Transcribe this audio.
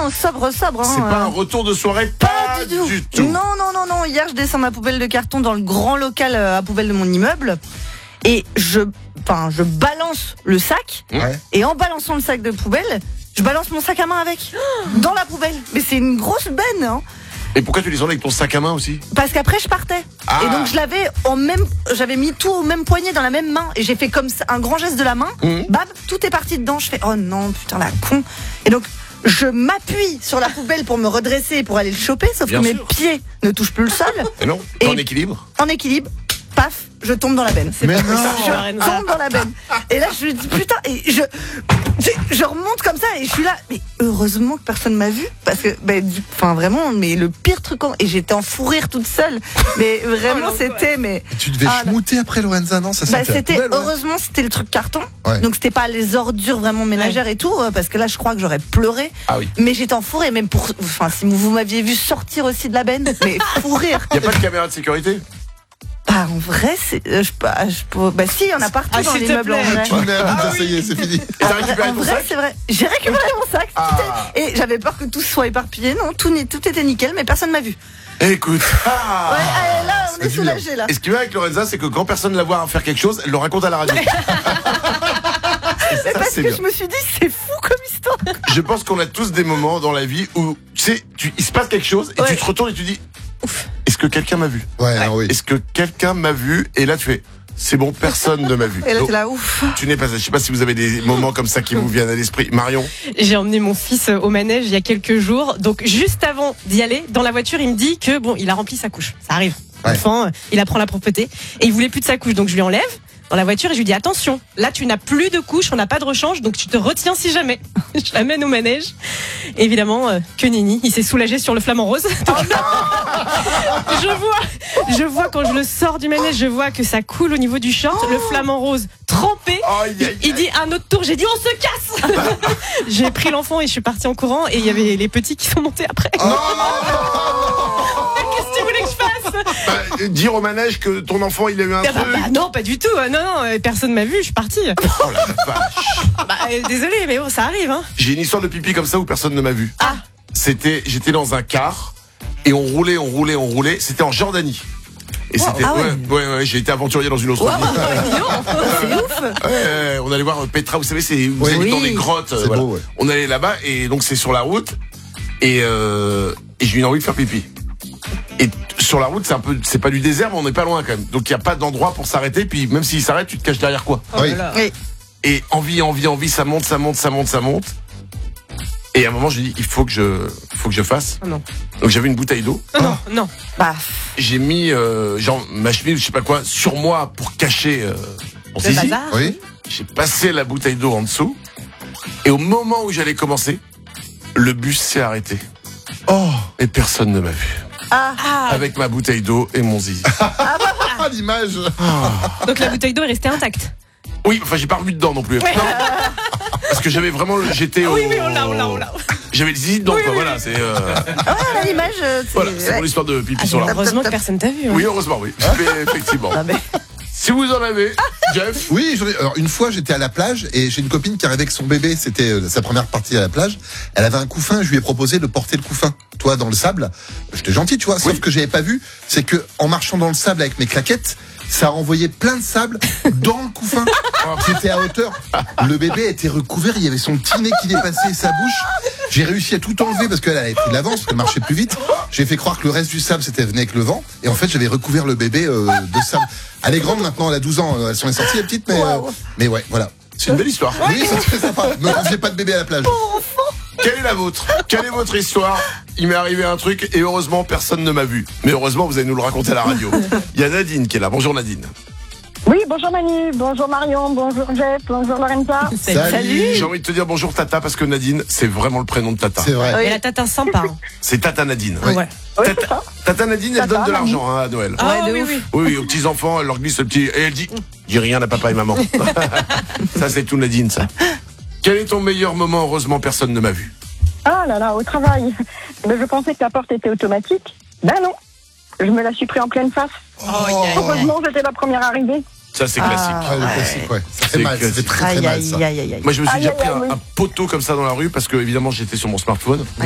sobre. C'est pas un retour de soirée, pas du tout. Non. Hier, je descends ma poubelle de carton dans le grand local à poubelle de mon immeuble. Et je balance le sac. Ouais. Et en balançant le sac de poubelle, je balance mon sac à main avec. Dans la poubelle. Mais c'est une grosse benne, hein. Et pourquoi tu descendais avec ton sac à main aussi? Parce qu'après je partais. Ah. Et donc j'avais mis tout au même poignet dans la même main. Et j'ai fait comme ça, un grand geste de la main. Bam, tout est parti dedans. Je fais, oh non, putain, la con. Et donc, je m'appuie sur la poubelle pour me redresser, pour aller le choper. Sauf Bien que sûr. mes pieds ne touchent plus le sol. Et non, Et- en équilibre. En équilibre, paf, je tombe dans la benne. Mais non. Je tombe dans la benne. Et là, je me dis, putain, et je remonte comme ça et je suis là. Mais heureusement que personne m'a vu. Parce que, vraiment, mais le pire truc, et j'étais en fou rire toute seule. Mais vraiment, c'était, mais. Tu devais schmouter après, Lorenza, non? Ça sentait la C'était, poubelle, ouais. heureusement, c'était le truc carton. Ouais. Donc, c'était pas les ordures vraiment ménagères et tout. Parce que là, je crois que j'aurais pleuré. Ah oui. Mais j'étais en fou rire. Même si vous m'aviez vu sortir aussi de la benne, mais fou rire. Y a pas de caméra de sécurité? Bah, en vrai, si, il y en a partout dans s'il te l'immeuble, en plaît. vrai. Tu m'as ça y est, c'est fini. Et t'as récupéré En ton vrai, sac? c'est vrai. J'ai récupéré mon sac. Ah. Et j'avais peur que tout soit éparpillé. Non, tout était nickel, mais personne m'a vu. Écoute. Ouais, allez, là, on est C'est soulagés, là. Et ce qui va avec Lorenza, c'est que quand personne la voit faire quelque chose, elle le raconte à la radio. C'est parce c'est que bien. je me suis dit, c'est fou comme histoire. Je pense qu'on a tous des moments dans la vie où, tu sais, il se passe quelque chose et Ouais. tu te retournes et tu dis, est-ce que quelqu'un m'a vu? Ouais, non, oui. Est-ce que quelqu'un m'a vu? Et là, tu fais, c'est bon, personne ne m'a vu. Et là, Donc, t'es là, ouf. tu n'es pas, je sais pas si vous avez des moments comme ça qui vous viennent à l'esprit. Marion? J'ai emmené mon fils au manège il y a quelques jours. Donc, juste avant d'y aller, dans la voiture, il me dit que il a rempli sa couche. Ça arrive. Ouais. L'enfant, il apprend la propreté. Et il voulait plus de sa couche. Donc, je lui enlève dans la voiture et je lui dis, attention, là, tu n'as plus de couche, on n'a pas de rechange, donc tu te retiens si jamais. Je l'amène au manège. Évidemment, que nenni. Il s'est soulagé sur le flamant rose. Donc, je vois quand je le sors du manège, je vois que ça coule au niveau du short, le flamant rose trempé. Il dit un autre tour, j'ai dit on se casse. J'ai pris l'enfant et je suis partie en courant et il y avait les petits qui sont montés après. Qu'est-ce que tu voulais que je fasse? Dire au manège que ton enfant il a eu un truc. Non, pas du tout. Non, personne m'a vu, je suis partie. Oh la vache. Désolé, mais bon, ça arrive. Hein. J'ai une histoire de pipi comme ça où personne ne m'a vu. Ah. J'étais dans un car et on roulait. C'était en Jordanie. Et c'était, ouais, j'ai été aventurier dans une autre ville. C'est ouf. Ouais, on allait voir Petra, vous savez, vous Oui. allez dans des grottes. C'est beau, ouais. On allait là-bas et donc c'est sur la route et j'ai eu envie de faire pipi. Et sur la route, c'est pas du désert, mais on n'est pas loin quand même. Donc il y a pas d'endroit pour s'arrêter. Puis même s'il s'arrête, tu te caches derrière quoi. Oui. Oui. Et envie, ça monte. Et à un moment, je dis, il faut que je fasse. Oh non. Donc j'avais une bouteille d'eau. Non. Bah, J'ai mis ma chemise, je sais pas quoi, sur moi pour cacher mon Le zizi. bazar. Oui. J'ai passé la bouteille d'eau en dessous. Et au moment où j'allais commencer, le bus s'est arrêté. Oh, Et personne ne m'a vu. Avec ma bouteille d'eau et mon zizi. ah, l'image. Donc la bouteille d'eau est restée intacte. Oui, enfin j'ai pas revu dedans non plus. Non. Parce que j'avais vraiment, j'étais au... Oui, on l'a. J'avais le zizi dedans, quoi. Voilà, c'est l'image, voilà, c'est mon histoire de pipi sur la route. Heureusement que personne t'a vu. Hein. Oui, heureusement, oui. Mais effectivement. Si vous en avez, Jeff. Oui, alors une fois j'étais à la plage et j'ai une copine qui arrivait avec son bébé, c'était sa première partie à la plage. Elle avait un couffin, je lui ai proposé de porter le couffin, toi dans le sable. J'étais gentil, tu vois. Sauf que j'avais pas vu, c'est que en marchant dans le sable avec mes claquettes, ça a envoyé plein de sable dans le couffin. C'était à hauteur. Le bébé était recouvert, il y avait son petit nez qui dépassait sa bouche. J'ai réussi à tout enlever parce qu'elle avait pris de l'avance, parce qu'elle marchait plus vite. J'ai fait croire que le reste du sable c'était venu avec le vent. Et en fait, j'avais recouvert le bébé de sable. Elle est grande maintenant, elle a 12 ans. Elles sont sorties, les petites, mais ouais, voilà. C'est une belle histoire. Oui, c'est très sympa. Ne confiez pas de bébé à la plage. Quelle est la vôtre? Quelle est votre histoire? Il m'est arrivé un truc et heureusement personne ne m'a vu. Mais heureusement vous allez nous le raconter à la radio. Il y a Nadine qui est là. Bonjour Nadine. Oui, bonjour Manu, bonjour Marion, bonjour Jeff, bonjour Lorenza. Salut. J'ai envie de te dire bonjour Tata parce que Nadine c'est vraiment le prénom de Tata. C'est vrai. Et la tata sympa. Hein. C'est Tata Nadine. Oui. Ouais. Oui, c'est ça. Tata Nadine elle Tata, donne de Nadine. l'argent à Noël. de oui, ouf. oui. Oui, aux petits enfants elle leur glisse le petit et elle dit dis rien à papa et maman. Ça c'est tout Nadine ça. Quel est ton meilleur moment? Heureusement personne ne m'a vu. Ah là là, au travail. Je pensais que la porte était automatique. Ben non, je me la suis pris en pleine face. Heureusement, j'étais la première arrivée. Ça c'est classique. Ouais, le classique, ouais. Ça fait C'est mal, ça fait très Aïe, mal aïe, ça. aïe, aïe, aïe. Moi je me suis Aïe, déjà aïe, pris aïe, oui. un poteau comme ça dans la rue parce que évidemment j'étais sur mon smartphone.